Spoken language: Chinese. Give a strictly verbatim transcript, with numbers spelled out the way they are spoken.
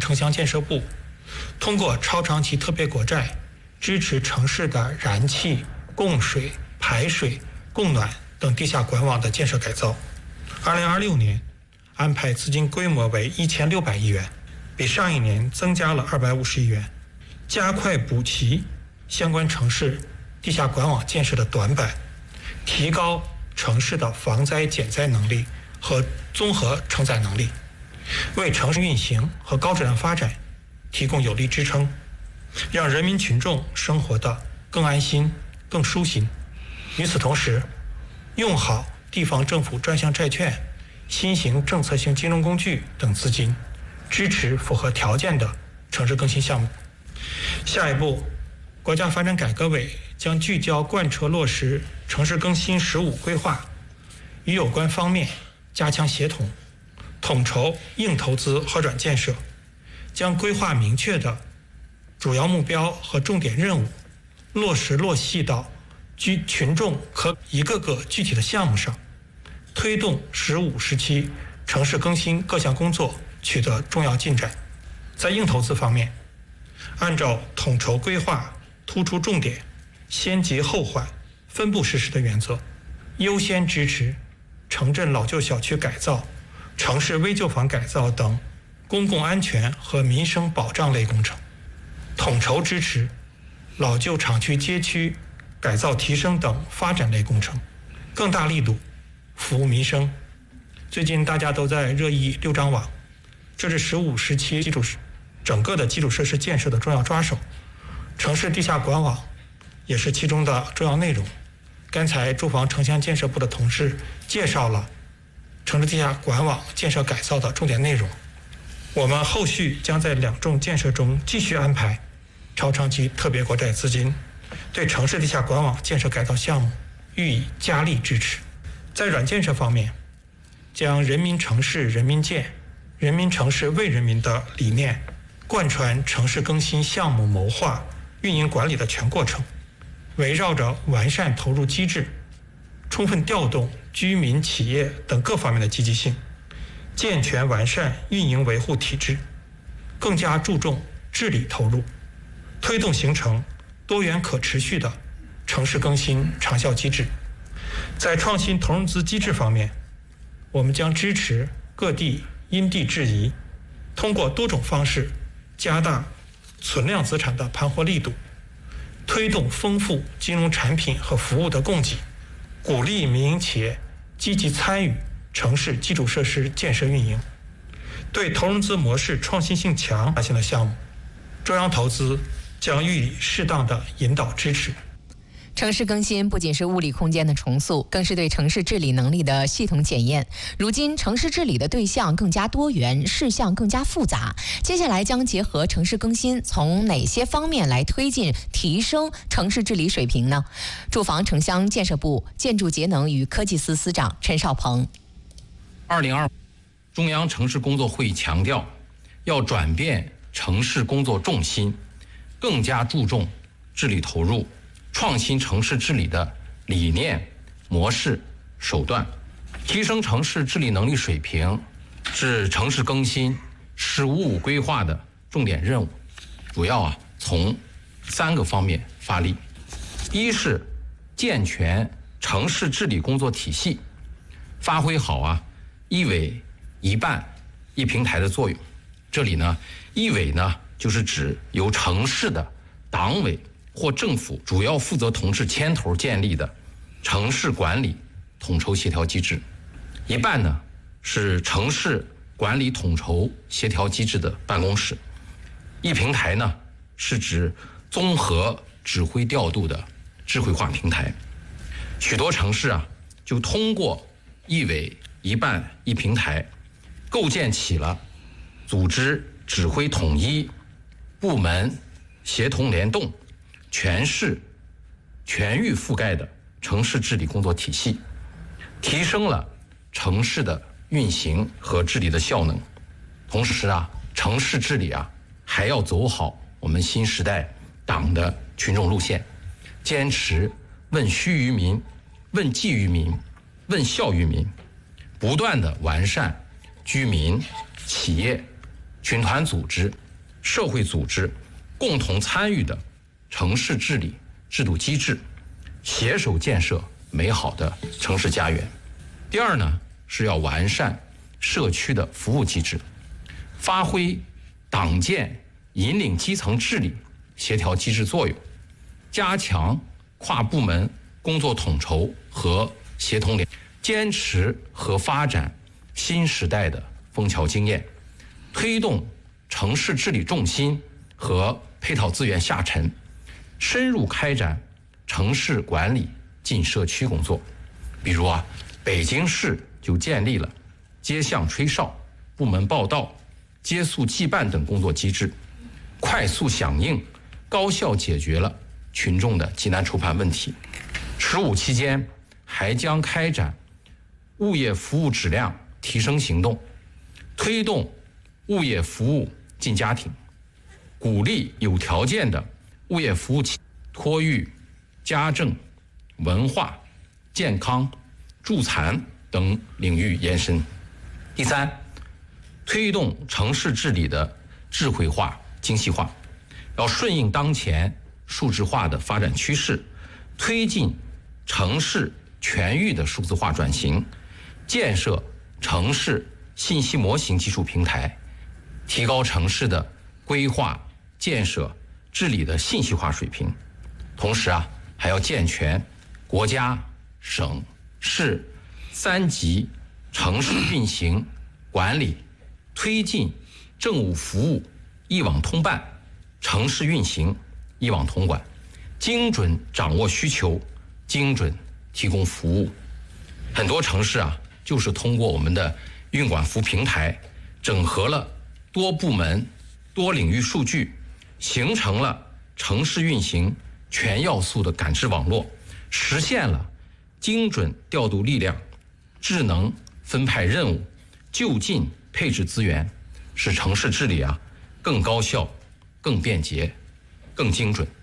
城乡建设部通过超长期特别国债支持城市的燃气、供水、排水、供暖等地下管网的建设改造。二零二六年安排资金规模为一千六百亿元，比上一年增加了二百五十亿元，加快补齐相关城市地下管网建设的短板，提高城市的防灾减灾能力和综合承载能力，为城市运行和高质量发展提供有力支撑，让人民群众生活得更安心、更舒心。与此同时，用好地方政府专项债券、新型政策性金融工具等资金，支持符合条件的城市更新项目。下一步，国家发展改革委将聚焦贯彻落实城市更新“十五”规划，与有关方面加强协同，统筹硬投资和软建设，将规划明确的主要目标和重点任务落实落细到居群众和一个个具体的项目上，推动“十五”时期城市更新各项工作取得重要进展。在硬投资方面，按照统筹规划、突出重点、先急后缓、分步实施的原则，优先支持城镇老旧小区改造、城市危旧房改造等公共安全和民生保障类工程，统筹支持老旧厂区街区改造提升等发展类工程，更大力度服务民生。最近大家都在热议六张网，这是“十五”时期基础整个的基础设施建设的重要抓手，城市地下管网也是其中的重要内容。刚才住房城乡建设部的同事介绍了城市地下管网建设改造的重点内容，我们后续将在两重建设中继续安排超长期特别国债资金，对城市地下管网建设改造项目予以加力支持。在软建设方面，将人民城市人民建、人民城市为人民的理念贯穿城市更新项目谋划、运营管理的全过程，围绕着完善投入机制，充分调动居民、企业等各方面的积极性，健全完善运营维护体制，更加注重治理投入，推动形成多元可持续的城市更新长效机制。在创新投融资机制方面，我们将支持各地因地制宜，通过多种方式加大存量资产的盘活力度，推动丰富金融产品和服务的供给，鼓励民营企业积极参与城市基础设施建设运营。对投融资模式创新性强性的项目，中央投资将予以适当的引导支持。 城市更新不仅是物理空间的重塑，更是对城市治理能力的系统检验。如今城市治理的对象更加多元，事项更加复杂，接下来将结合城市更新，从哪些方面来推进提升城市治理水平呢？住房城乡建设部建筑节能与科技司司长陈少鹏。 二零二中央城市工作会议强调，要转变城市工作重心，更加注重治理投入，创新城市治理的理念、模式、手段，提升城市治理能力水平，是城市更新“十五”规划的重点任务。主要啊从三个方面发力：一是健全城市治理工作体系，发挥好啊一委一办一平台的作用。这里呢，一委呢就是指由城市的党委或政府主要负责同志牵头建立的城市管理统筹协调机制，一办呢是城市管理统筹协调机制的办公室，一平台呢是指综合指挥调度的智慧化平台。许多城市啊就通过一委一办一平台，构建起了组织指挥统一、部门协同联动、全市全域覆盖的城市治理工作体系，提升了城市的运行和治理的效能。同时啊，城市治理啊还要走好我们新时代党的群众路线，坚持问需于民、问计于民、问效于民，不断的完善居民、企业、 群团组织、社会组织共同参与的城市治理制度机制，携手建设美好的城市家园。第二呢，是要完善社区的服务机制，发挥党建引领基层治理协调机制作用，加强跨部门工作统筹和协同联，坚持和发展新时代的枫桥经验，推动城市治理重心和配套资源下沉，深入开展城市管理进社区工作。比如啊，北京市就建立了街巷吹哨、部门报到、接诉羁办等工作机制，快速响应，高效解决了群众的急难愁盼问题。十五期间还将开展物业服务质量提升行动，推动物业服务进家庭，鼓励有条件的物业服务企业托育、家政、文化、健康、助残等领域延伸。第三，推动城市治理的智慧化、精细化，要顺应当前数字化的发展趋势，推进城市全域的数字化转型，建设城市信息模型技术平台，提高城市的规划、建设、治理的信息化水平。同时啊，还要健全国家、省、市三级城市运行管理，推进政务服务一网通办，城市运行一网统管，精准掌握需求，精准提供服务。很多城市啊，就是通过我们的运管服平台，整合了多部门、多领域数据，形成了城市运行全要素的感知网络，实现了精准调度力量、智能分派任务、就近配置资源，使城市治理啊更高效、更便捷、更精准。